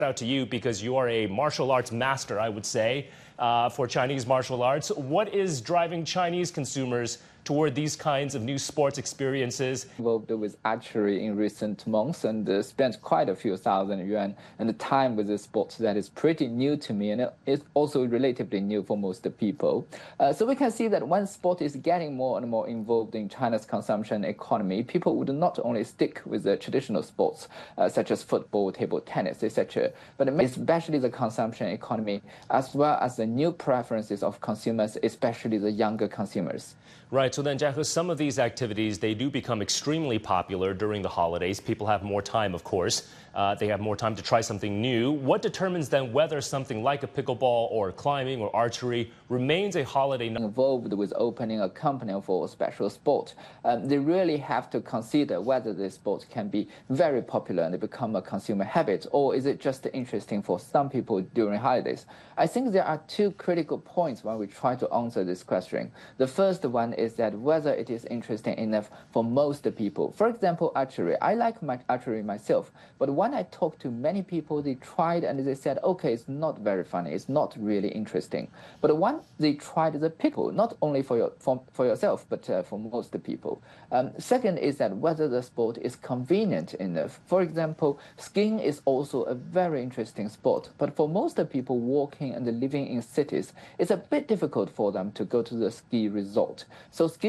out to you because you are a martial arts master, I would say, for Chinese martial arts. What is driving Chinese consumers toward these kinds of new sports experiences? Involved with archery in recent months and spent quite a few thousand yuan and the time with this sport that is pretty new to me, and it's also relatively new for most people. So we can see that when sport is getting more and more involved in China's consumption economy, people would not only stick with the traditional sports such as football, table tennis, etc., but especially the consumption economy, as well as the new preferences of consumers, especially the younger consumers. Right. So then, Jacko, some of these activities, they do become extremely popular during the holidays. People have more time, of course. They have more time to try something new. What determines then whether something like a pickleball or climbing or archery remains a holiday? Involved with opening a company for a special sport, they really have to consider whether this sport can be very popular and become a consumer habit, or is it just interesting for some people during holidays? I think there are two critical points when we try to answer this question. The first one is that whether it is interesting enough for most people. For example, archery. I like archery myself, but when I talk to many people, they tried and they said, okay, it's not very funny, it's not really interesting. But when they tried the pickle, not only for yourself, but for most people. Second is that whether the sport is convenient enough. For example, skiing is also a very interesting sport, but for most people working and living in cities, it's a bit difficult for them to go to the ski resort. So skiing